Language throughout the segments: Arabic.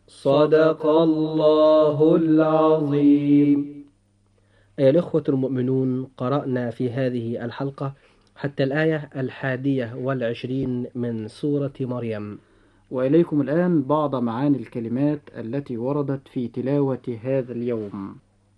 صدق الله العظيم. أيها الإخوة المؤمنون، قرأنا في هذه الحلقة حتى الآية 21 من سورة مريم. وإليكم الآن بعض معاني الكلمات التي وردت في تلاوة هذا اليوم.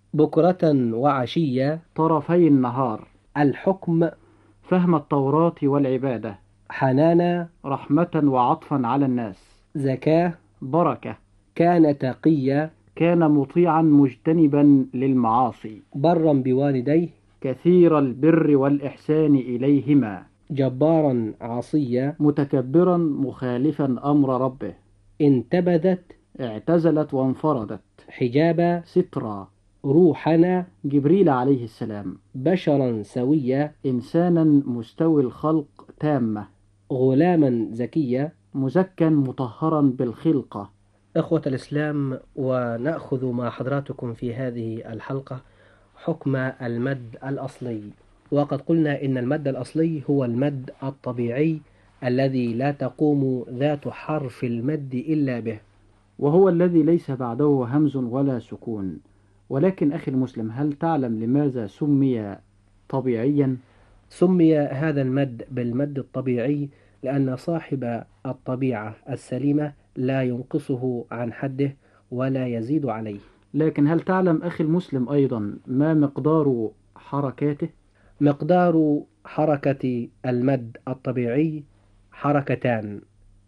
بكرة وعشية، طرفي النهار، الحكم، فهم التوراة والعبادة، حنانا، رحمة وعطفا على الناس، زكاة، بركة، كان تقيا، كان مطيعا مجتنبا للمعاصي، برا بوالديه، كثير البر والإحسان إليهما، جبارا عصيا، متكبرا مخالفا أمر ربه، انتبذت، اعتزلت وانفردت، حجابا، سترا، روحنا، جبريل عليه السلام، بشرا سويا، إنسانا مستوي الخلق تامة، غلاما زكيا. مزكا مطهرا بالخلقة. إخوة الإسلام، ونأخذ مع حضراتكم في هذه الحلقة حكم المد الأصلي. وقد قلنا إن المد الأصلي هو المد الطبيعي الذي لا تقوم ذات حرف المد إلا به، وهو الذي ليس بعده همز ولا سكون. ولكن أخي المسلم، هل تعلم لماذا سمي طبيعيا؟ سمي هذا المد بالمد الطبيعي لأن صاحب الطبيعة السليمة لا ينقصه عن حده ولا يزيد عليه. لكن هل تعلم أخي المسلم أيضا ما مقدار حركاته؟ مقدار حركة المد الطبيعي حركتان،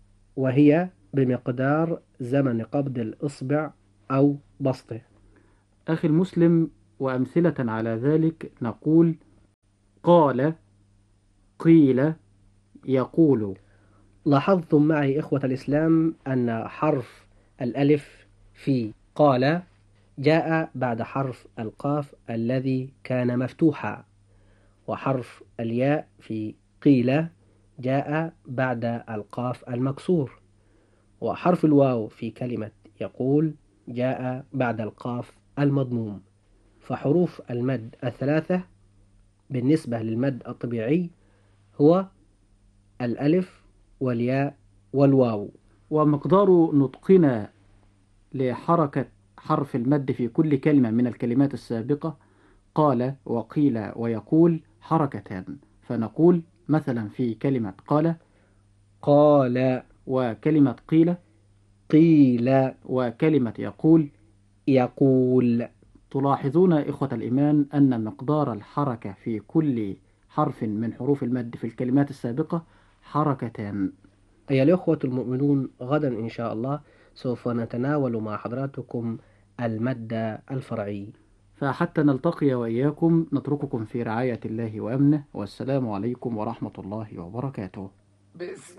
وهي بمقدار زمن قبض الإصبع أو بسطه. أخي المسلم، وأمثلة على ذلك نقول: قال، قيل، يقول. لاحظتم معي إخوة الإسلام أن حرف الألف في قال جاء بعد حرف القاف الذي كان مفتوحا، وحرف الياء في قيل جاء بعد القاف المكسور، وحرف الواو في كلمة يقول جاء بعد القاف المضموم. فحروف المد الثلاثة بالنسبة للمد الطبيعي هو الألف والياء والواو. ومقدار نطقنا لحركة حرف المد في كل كلمة من الكلمات السابقة، قال وقيل ويقول، حركتان. فنقول مثلا في كلمة قال، قال، وكلمة قيل، قيل، وكلمة يقول، يقول. تلاحظون إخوة الإيمان أن مقدار الحركة في كل حرف من حروف المد في الكلمات السابقة حركتان. أيها الأخوة المؤمنون، غدا إن شاء الله سوف نتناول مع حضراتكم المد الفرعي. فحتى نلتقي وإياكم نترككم في رعاية الله وأمنه، والسلام عليكم ورحمة الله وبركاته.